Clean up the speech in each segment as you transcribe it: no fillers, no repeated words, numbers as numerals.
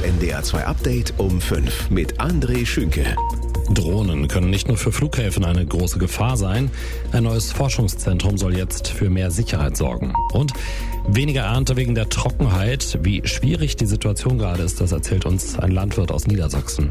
NDR 2 Update um 5 mit André Schünke. Drohnen können nicht nur für Flughäfen eine große Gefahr sein. Ein neues Forschungszentrum soll jetzt für mehr Sicherheit sorgen. Und weniger Ernte wegen der Trockenheit. Wie schwierig die Situation gerade ist, das erzählt uns ein Landwirt aus Niedersachsen.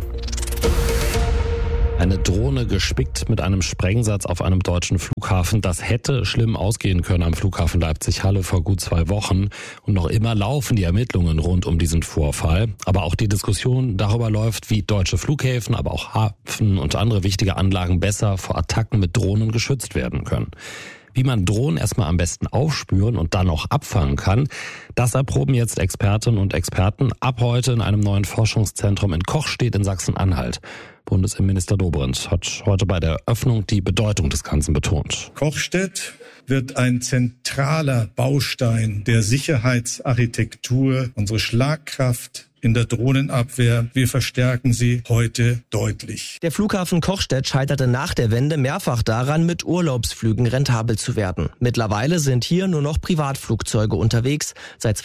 Eine Drohne gespickt mit einem Sprengsatz auf einem deutschen Flughafen. Das hätte schlimm ausgehen können am Flughafen Leipzig-Halle vor gut 2 Wochen. Und noch immer laufen die Ermittlungen rund um diesen Vorfall. Aber auch die Diskussion darüber läuft, wie deutsche Flughäfen, aber auch Hafen und andere wichtige Anlagen besser vor Attacken mit Drohnen geschützt werden können. Wie man Drohnen erstmal am besten aufspüren und dann auch abfangen kann, das erproben jetzt Expertinnen und Experten ab heute in einem neuen Forschungszentrum in Kochstedt in Sachsen-Anhalt. Bundesinnenminister Dobrindt hat heute bei der Eröffnung die Bedeutung des Ganzen betont. Kochstedt wird ein zentraler Baustein der Sicherheitsarchitektur, unsere Schlagkraft in der Drohnenabwehr. Wir verstärken sie heute deutlich. Der Flughafen Kochstedt scheiterte nach der Wende mehrfach daran, mit Urlaubsflügen rentabel zu werden. Mittlerweile sind hier nur noch Privatflugzeuge unterwegs. Seit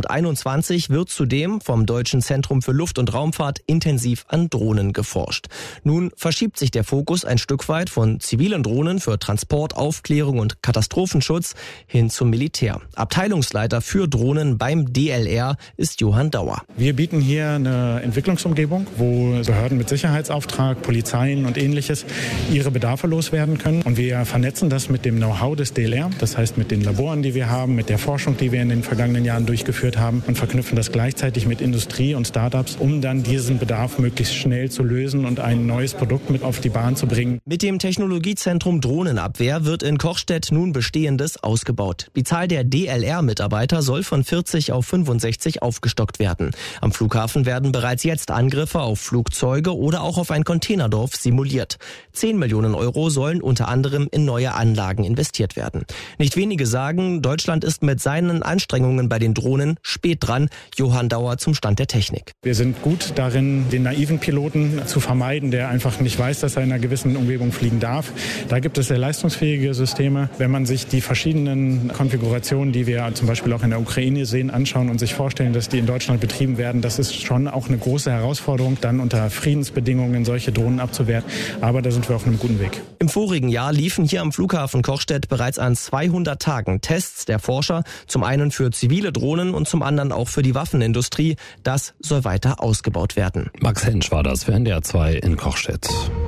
2021 wird zudem vom Deutschen Zentrum für Luft- und Raumfahrt intensiv an Drohnen geforscht. Nun verschiebt sich der Fokus ein Stück weit von zivilen Drohnen für Transport, Aufklärung und Katastrophenschutz hin zum Militär. Abteilungsleiter für Drohnen beim DLR ist Johann Dauer. Wir bieten hier eine Entwicklungsumgebung, wo Behörden mit Sicherheitsauftrag, Polizeien und Ähnliches ihre Bedarfe loswerden können. Und wir vernetzen das mit dem Know-how des DLR, das heißt mit den Laboren, die wir haben, mit der Forschung, die wir in den vergangenen Jahren durchgeführt haben und verknüpfen das gleichzeitig mit Industrie und Startups, um dann diesen Bedarf möglichst schnell zu lösen und ein neues Produkt mit auf die Bahn zu bringen. Mit dem Technologiezentrum Drohnenabwehr wird in Kochstedt nun Bestehendes ausgebaut. Die Zahl der DLR-Mitarbeiter soll von 40 auf 65 aufgestockt werden. Am Flughafen werden bereits jetzt Angriffe auf Flugzeuge oder auch auf ein Containerdorf simuliert. 10 Millionen Euro sollen unter anderem in neue Anlagen investiert werden. Nicht wenige sagen, Deutschland ist mit seinen Anstrengungen bei den Drohnen spät dran. Johann Dauer zum Stand der Technik. Wir sind gut darin, den naiven Piloten zu vermeiden, der einfach nicht weiß, dass er in einer gewissen Umgebung fliegen darf. Da gibt es sehr leistungsfähige Systeme. Wenn man sich die verschiedenen Konfigurationen, die wir zum Beispiel auch in der Ukraine sehen, anschauen und sich vorstellen, dass die in Deutschland betrieben werden, das ist schon auch eine große Herausforderung, dann unter Friedensbedingungen solche Drohnen abzuwehren. Aber da sind wir auf einem guten Weg. Im vorigen Jahr liefen hier am Flughafen Kochstedt bereits an 200 Tagen Tests der Forscher, zum einen für zivile Drohnen und zum anderen auch für die Waffenindustrie. Das soll weiter ausgebaut werden. Max Hensch war das für NDR 2 in Kochstedt.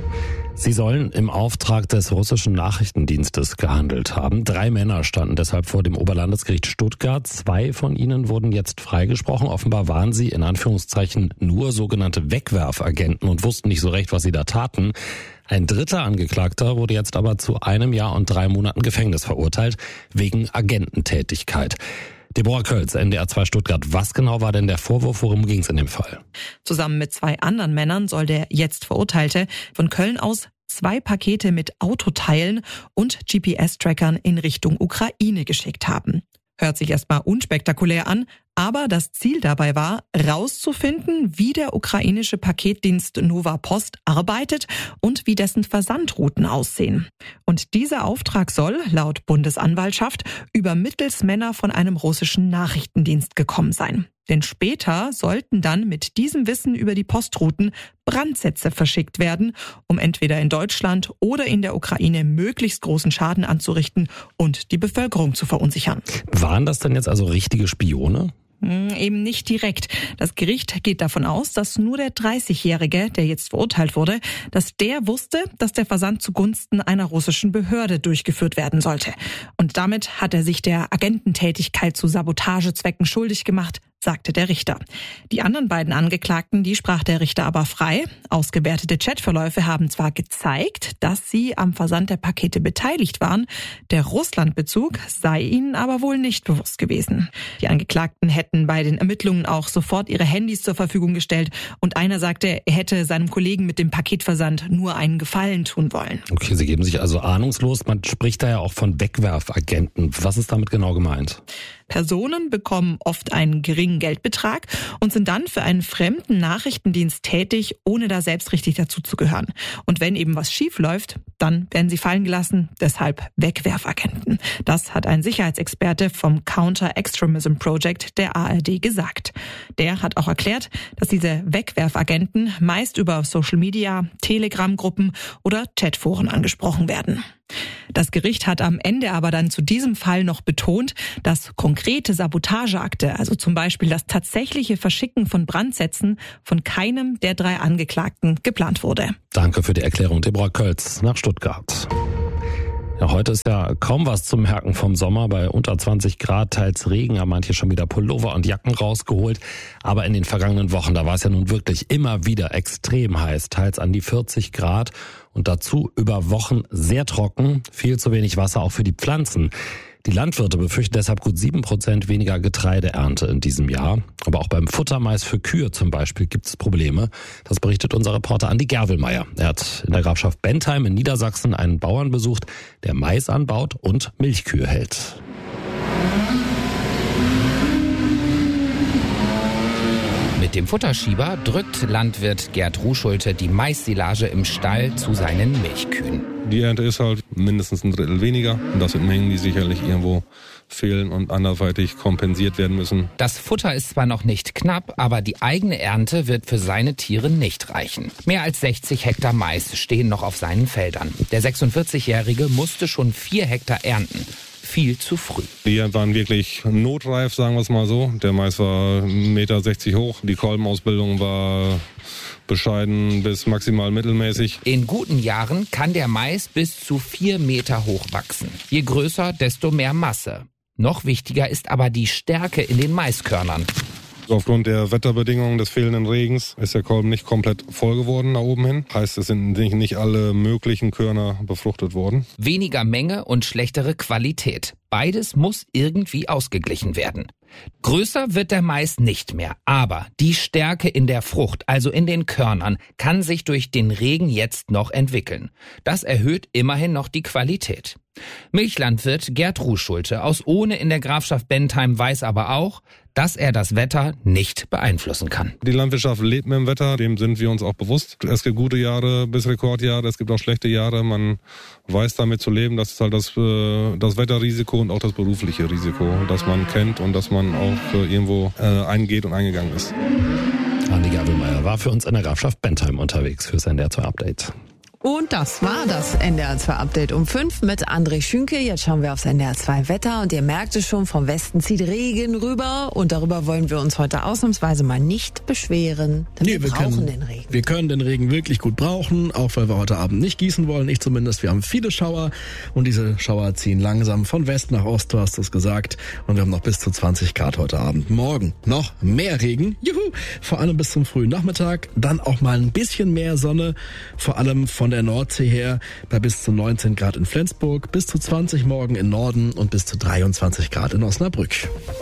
Sie sollen im Auftrag des russischen Nachrichtendienstes gehandelt haben. 3 Männer standen deshalb vor dem Oberlandesgericht Stuttgart. 2 von ihnen wurden jetzt freigesprochen. Offenbar waren sie in Anführungszeichen nur sogenannte Wegwerfagenten und wussten nicht so recht, was sie da taten. Ein dritter Angeklagter wurde jetzt aber zu 1 Jahr und 3 Monaten Gefängnis verurteilt wegen Agententätigkeit. Deborah Kölz, NDR 2 Stuttgart. Was genau war denn der Vorwurf? Worum ging es in dem Fall? Zusammen mit 2 anderen Männern soll der jetzt Verurteilte von Köln aus 2 Pakete mit Autoteilen und GPS-Trackern in Richtung Ukraine geschickt haben. Hört sich erstmal unspektakulär an, aber das Ziel dabei war, rauszufinden, wie der ukrainische Paketdienst Nova Post arbeitet und wie dessen Versandrouten aussehen. Und dieser Auftrag soll, laut Bundesanwaltschaft, über Mittelsmänner von einem russischen Nachrichtendienst gekommen sein. Denn später sollten dann mit diesem Wissen über die Postrouten Brandsätze verschickt werden, um entweder in Deutschland oder in der Ukraine möglichst großen Schaden anzurichten und die Bevölkerung zu verunsichern. Waren das denn jetzt also richtige Spione? Eben nicht direkt. Das Gericht geht davon aus, dass nur der 30-Jährige, der jetzt verurteilt wurde, dass der wusste, dass der Versand zugunsten einer russischen Behörde durchgeführt werden sollte. Und damit hat er sich der Agententätigkeit zu Sabotagezwecken schuldig gemacht, sagte der Richter. Die anderen beiden Angeklagten, die sprach der Richter aber frei. Ausgewertete Chatverläufe haben zwar gezeigt, dass sie am Versand der Pakete beteiligt waren, der Russlandbezug sei ihnen aber wohl nicht bewusst gewesen. Die Angeklagten hätten bei den Ermittlungen auch sofort ihre Handys zur Verfügung gestellt und einer sagte, er hätte seinem Kollegen mit dem Paketversand nur einen Gefallen tun wollen. Okay, Sie geben sich also ahnungslos. Man spricht da ja auch von Wegwerfagenten. Was ist damit genau gemeint? Personen bekommen oft einen geringen Geldbetrag und sind dann für einen fremden Nachrichtendienst tätig, ohne da selbst richtig dazuzugehören. Und wenn eben was schief läuft, dann werden sie fallen gelassen, deshalb Wegwerfagenten. Das hat ein Sicherheitsexperte vom Counter-Extremism Project der ARD gesagt. Der hat auch erklärt, dass diese Wegwerfagenten meist über Social Media, Telegram-Gruppen oder Chatforen angesprochen werden. Das Gericht hat am Ende aber dann zu diesem Fall noch betont, dass konkrete Sabotageakte, also zum Beispiel das tatsächliche Verschicken von Brandsätzen, von keinem der 3 Angeklagten geplant wurde. Danke für die Erklärung, Deborah Kölz nach Stuttgart. Ja, heute ist ja kaum was zu merken vom Sommer. Bei unter 20 Grad, teils Regen, haben manche schon wieder Pullover und Jacken rausgeholt. Aber in den vergangenen Wochen, da war es ja nun wirklich immer wieder extrem heiß, teils an die 40 Grad und dazu über Wochen sehr trocken, viel zu wenig Wasser auch für die Pflanzen. Die Landwirte befürchten deshalb gut 7% weniger Getreideernte in diesem Jahr. Aber auch beim Futtermais für Kühe zum Beispiel gibt es Probleme. Das berichtet unser Reporter Andi Gerwelmeier. Er hat in der Grafschaft Bentheim in Niedersachsen einen Bauern besucht, der Mais anbaut und Milchkühe hält. Mit dem Futterschieber drückt Landwirt Gerd Ruschulte die Maissilage im Stall zu seinen Milchkühen. Die Ernte ist halt mindestens 1/3 weniger. Und das sind Mengen, die sicherlich irgendwo fehlen und anderweitig kompensiert werden müssen. Das Futter ist zwar noch nicht knapp, aber die eigene Ernte wird für seine Tiere nicht reichen. Mehr als 60 Hektar Mais stehen noch auf seinen Feldern. Der 46-Jährige musste schon 4 Hektar ernten. Viel zu früh. Die waren wirklich notreif, sagen wir es mal so. Der Mais war 1,60 Meter hoch. Die Kolbenausbildung war bescheiden bis maximal mittelmäßig. In guten Jahren kann der Mais bis zu 4 Meter hoch wachsen. Je größer, desto mehr Masse. Noch wichtiger ist aber die Stärke in den Maiskörnern. Aufgrund der Wetterbedingungen des fehlenden Regens ist der Kolben nicht komplett voll geworden nach oben hin. Heißt, es sind nicht alle möglichen Körner befruchtet worden. Weniger Menge und schlechtere Qualität. Beides muss irgendwie ausgeglichen werden. Größer wird der Mais nicht mehr, aber die Stärke in der Frucht, also in den Körnern, kann sich durch den Regen jetzt noch entwickeln. Das erhöht immerhin noch die Qualität. Milchlandwirt Gerd Ruschulte aus Ohne in der Grafschaft Bentheim weiß aber auch, dass er das Wetter nicht beeinflussen kann. Die Landwirtschaft lebt mit dem Wetter, dem sind wir uns auch bewusst. Es gibt gute Jahre bis Rekordjahre, es gibt auch schlechte Jahre. Man weiß damit zu leben, das ist halt das Wetterrisiko und auch das berufliche Risiko, das man kennt und das man auch irgendwo eingeht und eingegangen ist. Andi Gerwelmeier war für uns in der Grafschaft Bentheim unterwegs fürs NDR 2 Update. Und das war das NDR 2 Update um 5 mit André Schünke. Jetzt schauen wir aufs NDR 2 Wetter und ihr merkt es schon, vom Westen zieht Regen rüber und darüber wollen wir uns heute ausnahmsweise mal nicht beschweren. Denn wir brauchen den Regen. Wir können den Regen wirklich gut brauchen, auch weil wir heute Abend nicht gießen wollen, ich zumindest. Wir haben viele Schauer und diese Schauer ziehen langsam von West nach Ost, du hast es gesagt. Und wir haben noch bis zu 20 Grad heute Abend. Morgen noch mehr Regen, juhu, vor allem bis zum frühen Nachmittag. Dann auch mal ein bisschen mehr Sonne, vor allem von der Nordsee her bei bis zu 19 Grad in Flensburg, bis zu 20 morgen im Norden und bis zu 23 Grad in Osnabrück.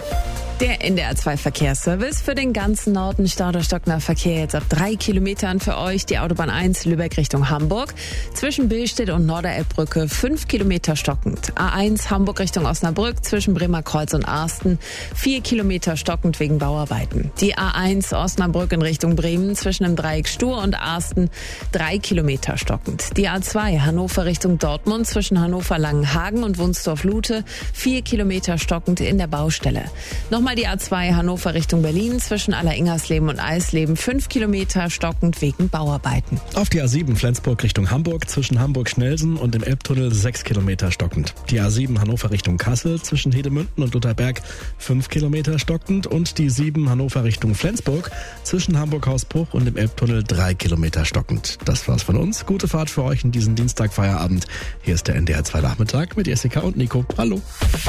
Der NDR 2 Verkehrsservice für den ganzen Norden. Stauderstockender Verkehr jetzt ab 3 Kilometern für euch. Die Autobahn 1 Lübeck Richtung Hamburg. Zwischen Billstedt und Norderelbbrücke 5 Kilometer stockend. A1 Hamburg Richtung Osnabrück zwischen Bremerkreuz und Arsten 4 Kilometer stockend wegen Bauarbeiten. Die A1 Osnabrück in Richtung Bremen zwischen dem Dreieck Stur und Arsten 3 Kilometer stockend. Die A2 Hannover Richtung Dortmund zwischen Hannover-Langenhagen und Wunsdorf-Lute 4 Kilometer stockend in der Baustelle. Nochmal die A2 Hannover Richtung Berlin zwischen Alleringersleben und Eisleben 5 Kilometer stockend wegen Bauarbeiten. Auf die A7 Flensburg Richtung Hamburg zwischen Hamburg-Schnelsen und dem Elbtunnel 6 Kilometer stockend. Die A7 Hannover Richtung Kassel zwischen Hedemünden und Lutherberg 5 Kilometer stockend und die 7 Hannover Richtung Flensburg zwischen Hamburg-Hausbruch und dem Elbtunnel 3 Kilometer stockend. Das war's von uns. Gute Fahrt für euch in diesen Dienstagfeierabend. Hier ist der NDR 2 Nachmittag mit Jessica und Nico. Hallo.